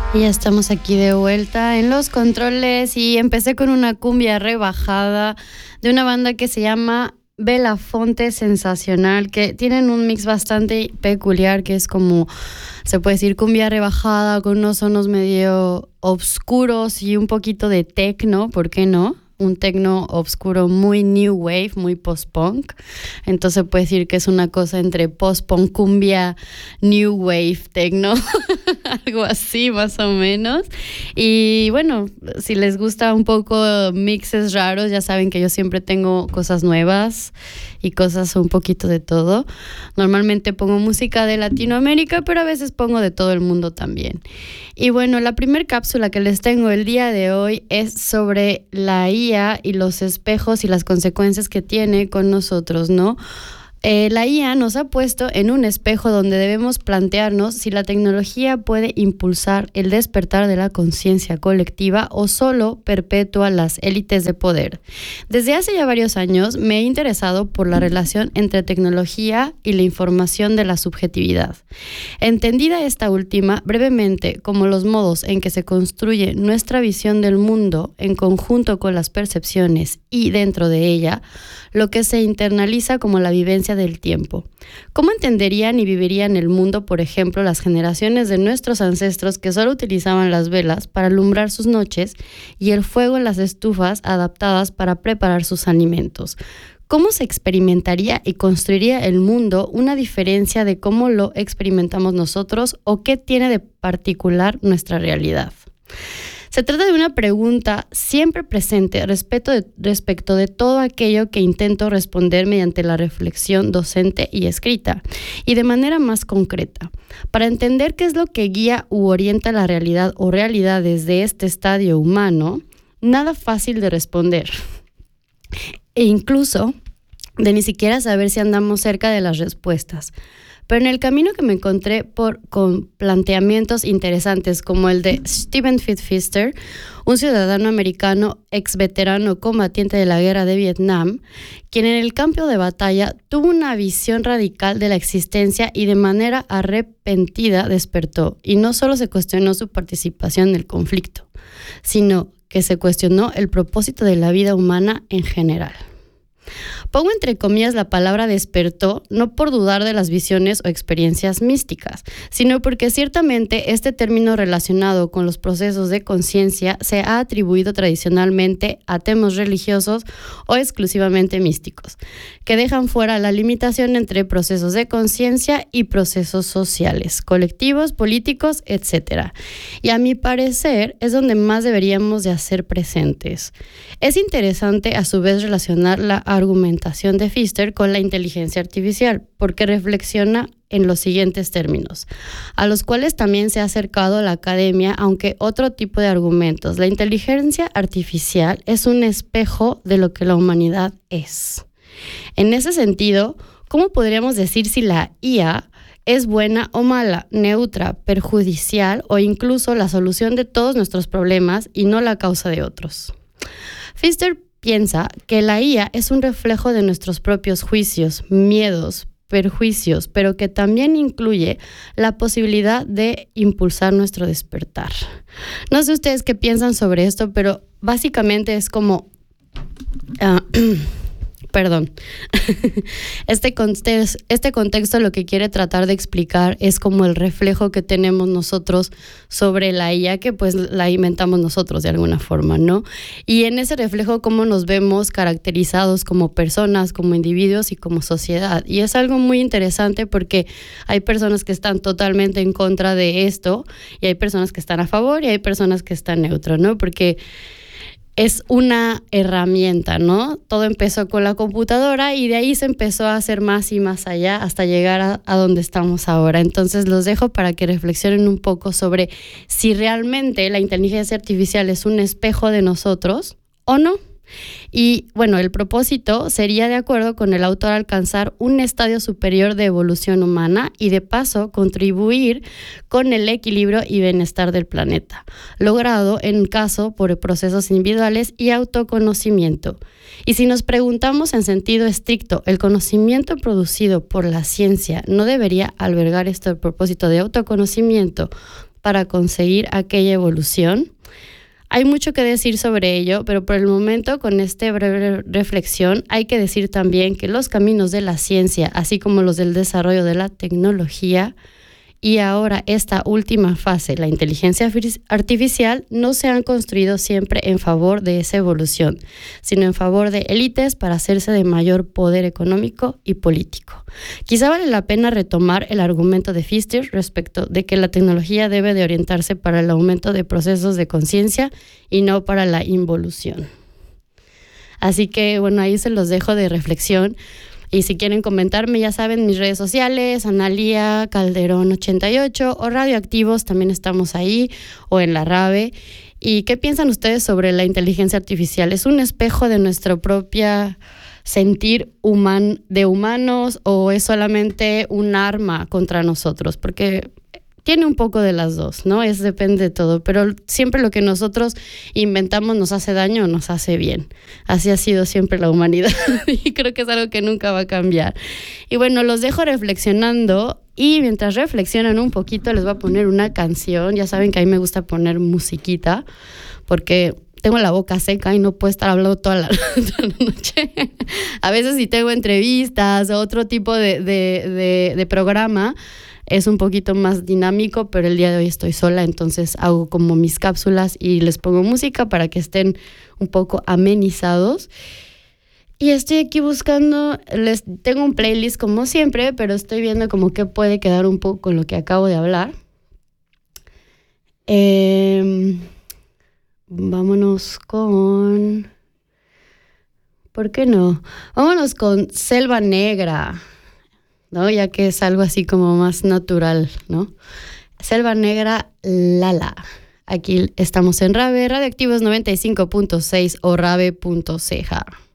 Y ya estamos aquí de vuelta en los controles y empecé con una cumbia rebajada de una banda que se llama Belafonte Sensacional, que tienen un mix bastante peculiar, que es como, se puede decir, cumbia rebajada con unos sonos medio oscuros y un poquito de techno, ¿por qué no? Un techno oscuro muy new wave, muy post-punk. Entonces puede decir que es una cosa entre post-punk, cumbia, new wave, techno, algo así más o menos. Y bueno, si les gusta un poco mixes raros, ya saben que yo siempre tengo cosas nuevas y cosas un poquito de todo. Normalmente pongo música de Latinoamérica, pero a veces pongo de todo el mundo también. Y bueno, la primera cápsula que les tengo el día de hoy es sobre la IA y los espejos y las consecuencias que tiene con nosotros, ¿no? La IA nos ha puesto en un espejo donde debemos plantearnos si la tecnología puede impulsar el despertar de la conciencia colectiva o solo perpetúa las élites de poder. Desde hace ya varios años me he interesado por la relación entre tecnología y la información de la subjetividad. Entendida esta última brevemente como los modos en que se construye nuestra visión del mundo en conjunto con las percepciones y dentro de ella, lo que se internaliza como la vivencia del tiempo. ¿Cómo entenderían y vivirían el mundo, por ejemplo, las generaciones de nuestros ancestros que solo utilizaban las velas para alumbrar sus noches y el fuego en las estufas adaptadas para preparar sus alimentos? ¿Cómo se experimentaría y construiría el mundo una diferencia de cómo lo experimentamos nosotros o qué tiene de particular nuestra realidad? Se trata de una pregunta siempre presente respecto de todo aquello que intento responder mediante la reflexión docente y escrita, y de manera más concreta. Para entender qué es lo que guía u orienta la realidad o realidades de este estadio humano, nada fácil de responder. E incluso de ni siquiera saber si andamos cerca de las respuestas. Pero en el camino que me encontré con planteamientos interesantes como el de Steven Pfister, un ciudadano americano ex veterano combatiente de la guerra de Vietnam, quien en el campo de batalla tuvo una visión radical de la existencia y de manera arrepentida despertó, y no solo se cuestionó su participación en el conflicto, sino que se cuestionó el propósito de la vida humana en general. Pongo entre comillas la palabra despertó, no por dudar de las visiones o experiencias místicas, sino porque ciertamente este término relacionado con los procesos de conciencia se ha atribuido tradicionalmente a temas religiosos o exclusivamente místicos, que dejan fuera la limitación entre procesos de conciencia y procesos sociales, colectivos, políticos, etc. Y a mi parecer es donde más deberíamos de hacer presentes. Es interesante a su vez relacionar la argumentación de Pfister con la inteligencia artificial, porque reflexiona en los siguientes términos, a los cuales también se ha acercado la academia, aunque otro tipo de argumentos. La inteligencia artificial es un espejo de lo que la humanidad es. En ese sentido, ¿cómo podríamos decir si la IA es buena o mala, neutra, perjudicial o incluso la solución de todos nuestros problemas y no la causa de otros? Pfister piensa que la IA es un reflejo de nuestros propios juicios, miedos, perjuicios, pero que también incluye la posibilidad de impulsar nuestro despertar. No sé ustedes qué piensan sobre esto, pero básicamente es como... Perdón. Este contexto lo que quiere tratar de explicar es como el reflejo que tenemos nosotros sobre la IA, que pues la inventamos nosotros de alguna forma, ¿no? Y en ese reflejo cómo nos vemos caracterizados como personas, como individuos y como sociedad. Y es algo muy interesante porque hay personas que están totalmente en contra de esto y hay personas que están a favor y hay personas que están neutras, ¿no? Porque es una herramienta, ¿no? Todo empezó con la computadora y de ahí se empezó a hacer más y más allá hasta llegar a donde estamos ahora. Entonces los dejo para que reflexionen un poco sobre si realmente la inteligencia artificial es un espejo de nosotros o no. Y bueno, el propósito sería, de acuerdo con el autor, alcanzar un estadio superior de evolución humana y de paso contribuir con el equilibrio y bienestar del planeta, logrado en caso por procesos individuales y autoconocimiento. Y si nos preguntamos en sentido estricto, ¿el conocimiento producido por la ciencia no debería albergar este propósito de autoconocimiento para conseguir aquella evolución. Hay mucho que decir sobre ello, pero por el momento, con esta breve reflexión, hay que decir también que los caminos de la ciencia, así como los del desarrollo de la tecnología, y ahora esta última fase, la inteligencia artificial, no se han construido siempre en favor de esa evolución, sino en favor de élites para hacerse de mayor poder económico y político. Quizá vale la pena retomar el argumento de Pfister respecto de que la tecnología debe de orientarse para el aumento de procesos de conciencia y no para la involución. Así que, bueno, ahí se los dejo de reflexión. Y si quieren comentarme, ya saben, mis redes sociales, Analía Calderón 88 o Radioactivos, también estamos ahí, o en la RAVE. ¿Y qué piensan ustedes sobre la inteligencia artificial? ¿Es un espejo de nuestro propio sentir de humanos o es solamente un arma contra nosotros? Porque tiene un poco de las dos, ¿no? Depende de todo, pero siempre lo que nosotros inventamos nos hace daño o nos hace bien. Así ha sido siempre la humanidad y creo que es algo que nunca va a cambiar. Y bueno, los dejo reflexionando y mientras reflexionan un poquito les voy a poner una canción. Ya saben que a mí me gusta poner musiquita porque tengo la boca seca y no puedo estar hablando toda la noche. A veces si tengo entrevistas o otro tipo de programa, es un poquito más dinámico, pero el día de hoy estoy sola, entonces hago como mis cápsulas y les pongo música para que estén un poco amenizados. Y estoy aquí buscando, les tengo un playlist como siempre, pero estoy viendo como que puede quedar un poco con lo que acabo de hablar. Vámonos con... ¿Por qué no? Vámonos con Selva Negra, ¿no? Ya que es algo así como más natural, ¿no? Selva Negra, Lala. Aquí estamos en RAVE, Radioactivos 95.6 o rave.ch.